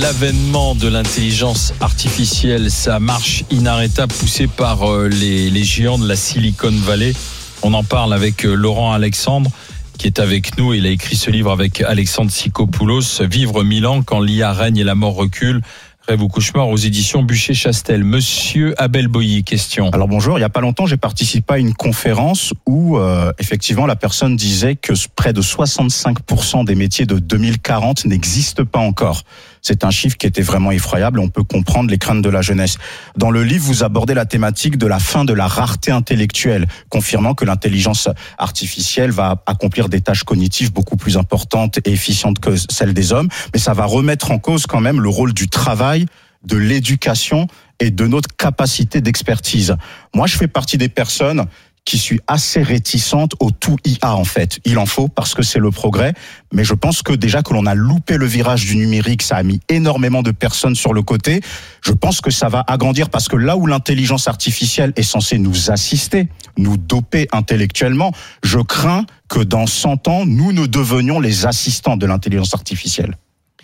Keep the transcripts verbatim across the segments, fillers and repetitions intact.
L'avènement de l'intelligence artificielle, ça marche inarrêtable, poussé par les, les géants de la Silicon Valley. On en parle avec Laurent Alexandre, qui est avec nous. Il a écrit ce livre avec Alexandre Tsikopoulos, Vivre mille ans quand l'I A règne et la mort recule. Rêve ou cauchemar aux éditions Buchet-Chastel. Monsieur Abel Boilly, question. Alors bonjour, il n'y a pas longtemps, j'ai participé à une conférence où euh, effectivement la personne disait que près de soixante-cinq pour cent des métiers de deux mille quarante n'existent pas encore. C'est un chiffre qui était vraiment effroyable. On peut comprendre les craintes de la jeunesse. Dans le livre, vous abordez la thématique de la fin de la rareté intellectuelle, confirmant que l'intelligence artificielle va accomplir des tâches cognitives beaucoup plus importantes et efficientes que celles des hommes. Mais ça va remettre en cause quand même le rôle du travail, de l'éducation et de notre capacité d'expertise. Moi, je fais partie des personnes qui suis assez réticente au tout I A en fait. Il en faut parce que c'est le progrès, mais je pense que déjà que l'on a loupé le virage du numérique, ça a mis énormément de personnes sur le côté. Je pense que ça va agrandir parce que là où l'intelligence artificielle est censée nous assister, nous doper intellectuellement, je crains que dans cent ans, nous ne devenions les assistants de l'intelligence artificielle.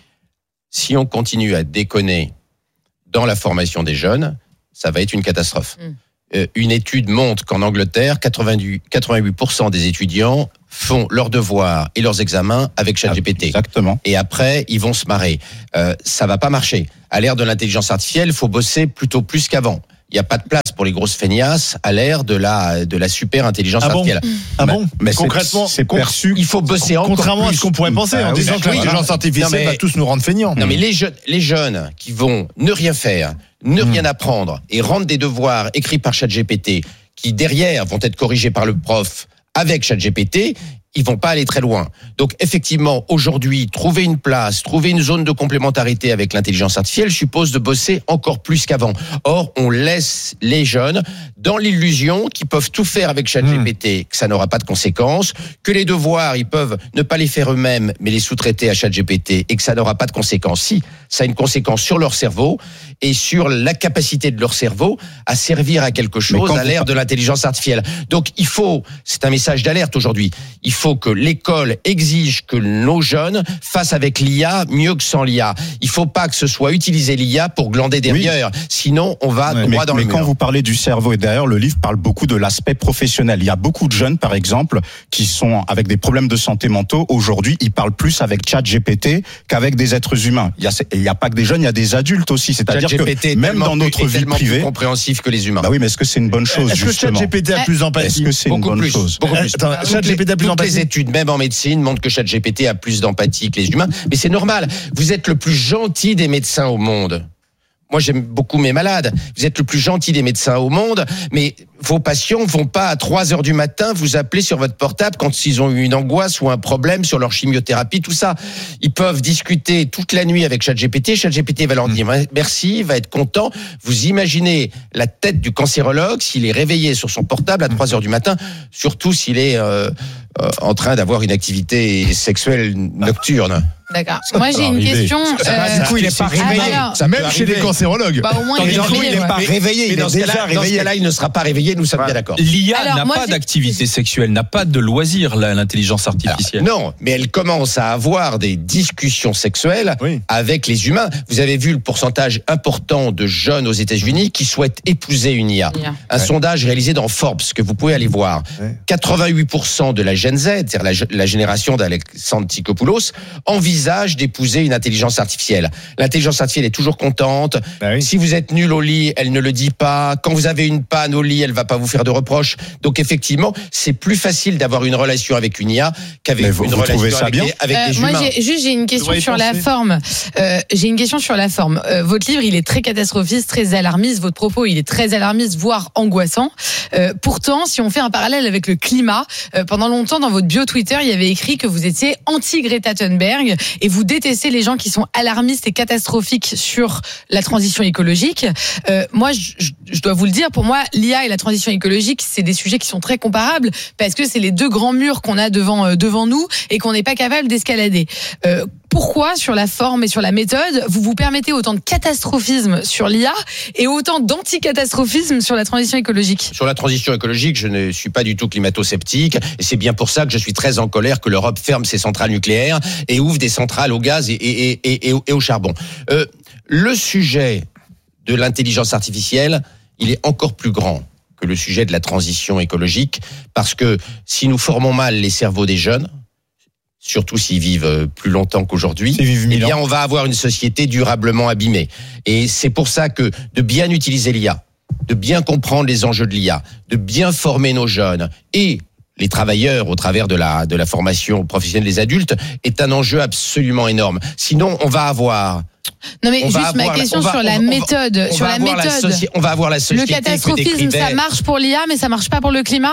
Si on continue à déconner dans la formation des jeunes, ça va être une catastrophe. Mmh. Une étude montre qu'en Angleterre, quatre-vingt-huit pour cent des étudiants font leurs devoirs et leurs examens avec ChatGPT. Exactement. Et après, ils vont se marrer. Euh, ça va pas marcher. À l'ère de l'intelligence artificielle, il faut bosser plutôt plus qu'avant. Il n'y a pas de place pour les grosses feignasses à l'ère de la de la super intelligence ah bon artificielle. Ah bon mais, mais concrètement, c'est, c'est perçu. Il faut bosser encore contrairement plus. à ce qu'on pourrait penser Ah, en oui, disant que oui, l'intelligence artificielle non, mais, va tous nous rendre feignants. Non mais les jeunes, les jeunes qui vont ne rien faire, ne rien apprendre et rendre des devoirs écrits par ChatGPT, qui derrière vont être corrigés par le prof avec ChatGPT, ils vont pas aller très loin. Donc effectivement, aujourd'hui, trouver une place, trouver une zone de complémentarité avec l'intelligence artificielle suppose de bosser encore plus qu'avant. Or, on laisse les jeunes dans l'illusion qu'ils peuvent tout faire avec ChatGPT, que ça n'aura pas de conséquences, que les devoirs, ils peuvent ne pas les faire eux-mêmes, mais les sous-traiter à ChatGPT et que ça n'aura pas de conséquences. Si, ça a une conséquence sur leur cerveau et sur la capacité de leur cerveau à servir à quelque chose à l'ère de l'intelligence artificielle. Donc il faut, c'est un message d'alerte aujourd'hui, il faut que l'école exige que nos jeunes fassent avec l'I A mieux que sans l'I A. Il faut pas que ce soit utiliser l'I A pour glander derrière, oui. Sinon on va ouais, droit mais, dans mais le mur. Mais quand vous parlez du cerveau, et d'ailleurs le livre parle beaucoup de l'aspect professionnel. Il y a beaucoup de jeunes, par exemple, qui sont avec des problèmes de santé mentaux. Aujourd'hui, ils parlent plus avec ChatGPT qu'avec des êtres humains. Il y a, il y a pas que des jeunes, il y a des adultes aussi. C'est-à-dire que même dans notre vie privée, plus compréhensif que les humains. Bah oui, mais est-ce que c'est une bonne chose? Est-ce justement que ChatGPT a plus d'empathie? Est-ce que c'est beaucoup une bonne plus, chose? Beaucoup plus. Attends, ChatGPT a plus d'empathie. Toutes les études, même en médecine, montrent que ChatGPT a plus d'empathie que les humains. Mais c'est normal. Vous êtes le plus gentil des médecins au monde. Moi, j'aime beaucoup mes malades. Vous êtes le plus gentil des médecins au monde, mais vos patients vont pas à trois heures du matin vous appeler sur votre portable quand ils ont eu une angoisse ou un problème sur leur chimiothérapie, tout ça. Ils peuvent discuter toute la nuit avec ChatGPT. ChatGPT va leur dire merci, va être content. Vous imaginez la tête du cancérologue s'il est réveillé sur son portable à trois heures du matin, surtout s'il est euh, euh, en train d'avoir une activité sexuelle nocturne. D'accord. Moi, j'ai une arriver. question. Ça, euh, du coup, il n'est pas réveillé. alors, Ça même chez les cancérologues. Bah, au moins, il est Non, réveillé, il n'est ouais. pas réveillé. Mais Dans dans ce ce cas-là, cas-là, dans ce cas-là, il ne sera pas réveillé. Nous sommes bien d'accord. L'I A Alors, n'a moi, pas j'ai- d'activité sexuelle, n'a pas de loisir, là, l'intelligence artificielle. Alors, non, mais elle commence à avoir des discussions sexuelles Oui. avec les humains. Vous avez vu le pourcentage important de jeunes aux États-Unis qui souhaitent épouser une I A. I A. Un Ouais. sondage réalisé dans Forbes que vous pouvez aller voir. Ouais. quatre-vingt-huit pour cent de la Gen Z, c'est-à-dire la, la génération d'Alexandre Tsikopoulos, envisage d'épouser une intelligence artificielle. L'intelligence artificielle est toujours contente. Bah oui. Si vous êtes nul au lit, elle ne le dit pas. Quand vous avez une panne au lit, elle va pas vous faire de reproches. Donc effectivement, c'est plus facile d'avoir une relation avec une I A qu'avec Mais vous- une vous relation trouvez ça avec, bien des, avec Euh, des moi, humains. j'ai, juste, j'ai une question devrais y sur la penser. forme. Euh, j'ai une question sur la forme. Euh, votre livre, il est très catastrophiste, très alarmiste. Votre propos, il est très alarmiste, voire angoissant. Euh, pourtant, si on fait un parallèle avec le climat, euh, pendant longtemps, dans votre bio Twitter, il y avait écrit que vous étiez anti-Greta Thunberg et vous détestez les gens qui sont alarmistes et catastrophiques sur la transition écologique. Euh, moi, je, je, je dois vous le dire, pour moi, l'I A et la transition écologique, c'est des sujets qui sont très comparables parce que c'est les deux grands murs qu'on a devant, euh, devant nous et qu'on n'est pas capable d'escalader. Euh, pourquoi, sur la forme et sur la méthode, vous vous permettez autant de catastrophisme sur l'I A et autant d'anticatastrophisme sur la transition écologique? Sur la transition écologique, je ne suis pas du tout climato-sceptique et c'est bien pour ça que je suis très en colère que l'Europe ferme ses centrales nucléaires et ouvre des centrales au gaz et, et, et, et, et au charbon. Euh, le sujet de l'intelligence artificielle, il est encore plus grand que le sujet de la transition écologique, parce que si nous formons mal les cerveaux des jeunes, surtout s'ils vivent plus longtemps qu'aujourd'hui, eh bien on va avoir une société durablement abîmée. Et c'est pour ça que de bien utiliser l'I A, de bien comprendre les enjeux de l'I A, de bien former nos jeunes et les travailleurs au travers de la de la formation professionnelle des adultes est un enjeu absolument énorme. Sinon, on va avoir Non mais juste ma question sur la méthode, sur la méthode. On va avoir la société. Le catastrophisme, ça marche pour l'I A, mais ça marche pas pour le climat?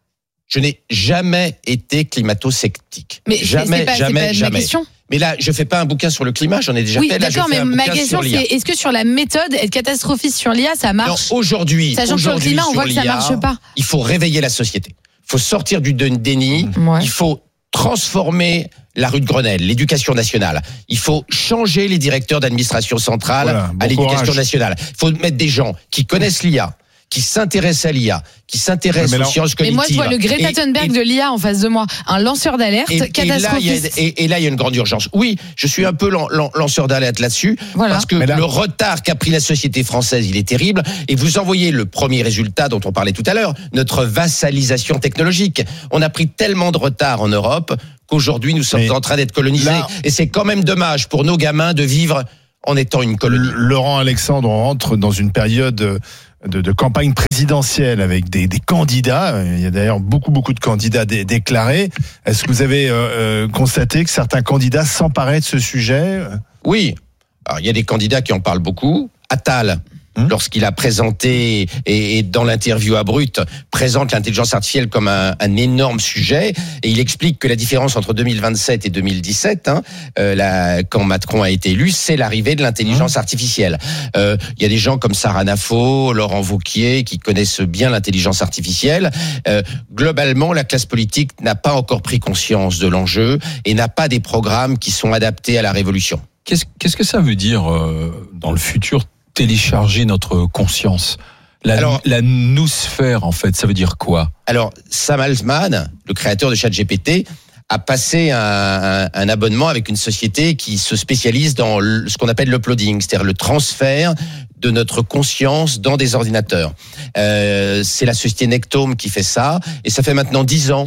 Je n'ai jamais été climato-sceptique. Mais jamais, c'est pas, jamais, c'est pas jamais. Ma question. Mais là, je fais pas un bouquin sur le climat, j'en ai déjà oui, fait. Là, d'accord, je fais mais un ma bouquin question sur l'I A. c'est est-ce que sur la méthode, être catastrophiste sur l'I A, ça marche? Non, aujourd'hui, sachant que sur le climat, on voit que ça marche pas. Il faut réveiller la société. Il faut sortir du déni. Ouais. Il faut transformer la rue de Grenelle, l'éducation nationale. Il faut changer les directeurs d'administration centrale voilà, bon à l'éducation courage. nationale. Il faut mettre des gens qui connaissent l'I A, qui s'intéressent à l'I A, qui s'intéressent aux sciences cognitives. Mais moi, je vois le Greta Thunberg et, de l'I A en face de moi, un lanceur d'alerte et, catastrophiste. Et là, et, et là, il y a une grande urgence. Oui, je suis un peu lan, lan, lanceur d'alerte là-dessus, voilà. parce que là, le retard qu'a pris la société française, il est terrible. Et vous envoyez le premier résultat dont on parlait tout à l'heure, notre vassalisation technologique. On a pris tellement de retard en Europe qu'aujourd'hui, nous sommes mais en train d'être colonisés. Là, et c'est quand même dommage pour nos gamins de vivre en étant une colonie. Laurent Alexandre, on rentre dans une période de, de campagne présidentielle avec des, des candidats. Il y a d'ailleurs beaucoup, beaucoup de candidats dé, déclarés. Est-ce que vous avez euh, euh, constaté que certains candidats s'emparaient de ce sujet? Oui. Alors, il y a des candidats qui en parlent beaucoup. Attal, Hum. lorsqu'il a présenté, et, et dans l'interview à Brut, présente l'intelligence artificielle comme un, un énorme sujet, et il explique que la différence entre deux mille vingt-sept et deux mille dix-sept, hein, euh, la, quand Macron a été élu, c'est l'arrivée de l'intelligence hum. artificielle. Euh, il y a des gens comme Sarah Nafo, Laurent Wauquiez, qui connaissent bien l'intelligence artificielle. Euh, globalement, la classe politique n'a pas encore pris conscience de l'enjeu et n'a pas des programmes qui sont adaptés à la révolution. Qu'est-ce, qu'est-ce que ça veut dire euh, dans le futur, télécharger notre conscience? La, alors, la noosphère, en fait, ça veut dire quoi? Alors, Sam Altman, le créateur de ChatGPT, a passé un, un, un abonnement avec une société qui se spécialise dans le, ce qu'on appelle l'uploading, c'est-à-dire le transfert de notre conscience dans des ordinateurs. Euh, c'est la société Nectome qui fait ça, et ça fait maintenant dix ans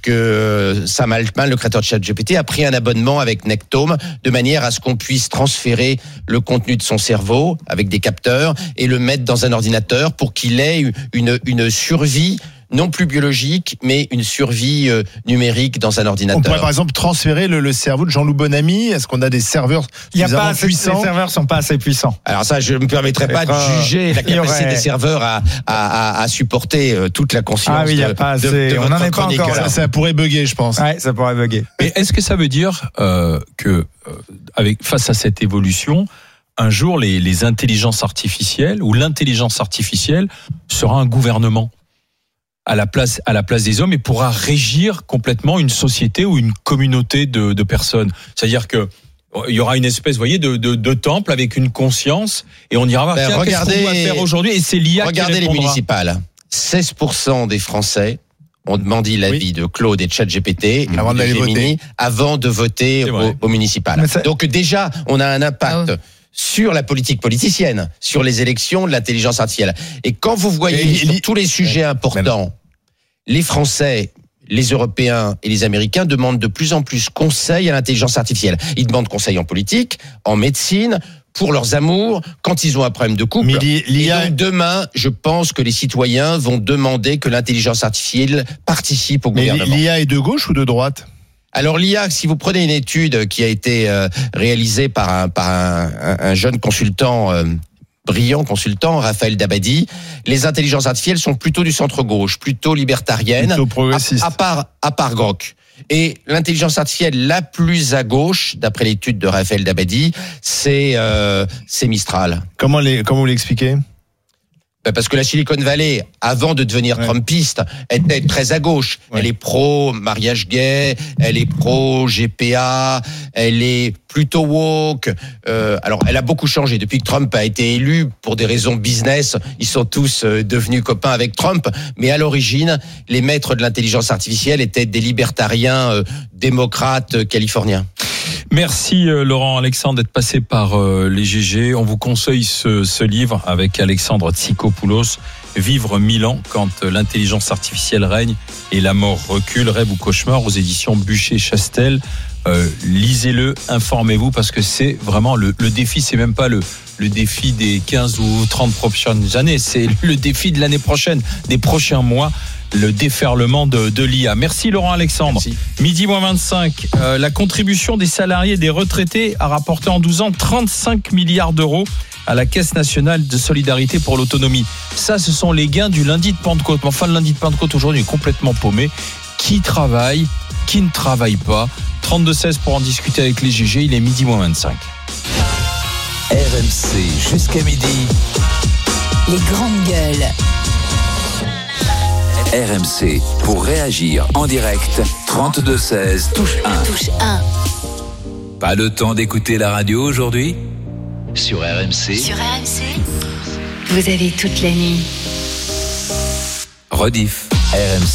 que Sam Altman, le créateur de ChatGPT, a pris un abonnement avec Nectome de manière à ce qu'on puisse transférer le contenu de son cerveau avec des capteurs et le mettre dans un ordinateur pour qu'il ait une, une survie non plus biologique, mais une survie euh, numérique dans un ordinateur. On pourrait par exemple transférer le, le cerveau de Jean-Loup Bonamy. Est-ce qu'on a des serveurs suffisamment puissants? Les serveurs sont pas assez puissants. Alors ça, je ne me permettrai pas de juger la capacité aurait... des serveurs à, à, à, à supporter euh, toute la conscience. Ah oui, il y a de, pas assez. De, de on n'en est pas encore. Ça, ça pourrait bugger, je pense. Ouais, ça pourrait bugger. Mais est-ce que ça veut dire euh, que, euh, avec face à cette évolution, un jour les, les intelligences artificielles ou l'intelligence artificielle sera un gouvernement à la place à la place des hommes et pourra régir complètement une société ou une communauté de, de personnes. C'est-à-dire que il y aura une espèce, vous voyez, de, de, de temple avec une conscience et on ira voir ben, tiens, regardez, qu'est-ce qu'on doit faire aujourd'hui et c'est l'I A regardez qui les répondra. municipales. seize pour cent des Français ont demandé l'avis oui. de Claude et de ChatGPT et avant de d'aller Gemini, voter, avant de voter au, au municipal. Donc déjà, on a un impact. Ah ouais. sur la politique politicienne, sur les élections de l'intelligence artificielle. Et quand vous voyez et, sur et, tous les sujets importants, les Français, les Européens et les Américains demandent de plus en plus conseil à l'intelligence artificielle. Ils demandent conseil en politique, en médecine, pour leurs amours, quand ils ont un problème de couple. Mais l'I A... Et donc demain, je pense que les citoyens vont demander que l'intelligence artificielle participe au Mais gouvernement. L'I A est de gauche ou de droite ? Alors l'I A, si vous prenez une étude qui a été euh, réalisée par un, par un, un, un jeune consultant, euh, brillant consultant, Raphaël Dabadi, les intelligences artificielles sont plutôt du centre-gauche, plutôt libertariennes, plutôt progressistes. À, à part à part Grok. Et l'intelligence artificielle la plus à gauche, d'après l'étude de Raphaël Dabadi, c'est euh, c'est Mistral. Comment les comment vous l'expliquez ? Parce que la Silicon Valley, avant de devenir Ouais. trumpiste, était très à gauche. Ouais. Elle est pro mariage gay, elle est pro G P A, elle est plutôt woke. Euh, alors, elle a beaucoup changé. Depuis que Trump a été élu, pour des raisons business, ils sont tous euh, devenus copains avec Trump. Mais à l'origine, les maîtres de l'intelligence artificielle étaient des libertariens euh, démocrates euh, californiens. Merci euh, Laurent Alexandre d'être passé par euh, les G G. On vous conseille ce, ce livre avec Alexandre Tsikopoulos, Vivre mille ans quand euh, l'intelligence artificielle règne et la mort recule, rêve ou cauchemar, aux éditions Buchet-Chastel. Euh, lisez-le, informez-vous, parce que c'est vraiment le, le défi, c'est même pas le, le défi des quinze ou trente prochaines années, c'est le défi de l'année prochaine, des prochains mois, le déferlement de, de l'I A. Merci Laurent Alexandre. Merci. Midi moins vingt-cinq, euh, la contribution des salariés et des retraités a rapporté en douze ans trente-cinq milliards d'euros à la Caisse nationale de solidarité pour l'autonomie. Ça, ce sont les gains du lundi de Pentecôte. Mais enfin, le lundi de Pentecôte aujourd'hui est complètement paumé. Qui travaille, qui ne travaille pas? trente-deux seize pour en discuter avec les G G, il est midi moins vingt-cinq. R M C jusqu'à midi. Les grandes gueules. R M C pour réagir en direct. trente-deux seize touche un. Touche un. Pas le temps d'écouter la radio aujourd'hui? Sur R M C. Sur R M C, vous avez toute la nuit. Rediff. R M C.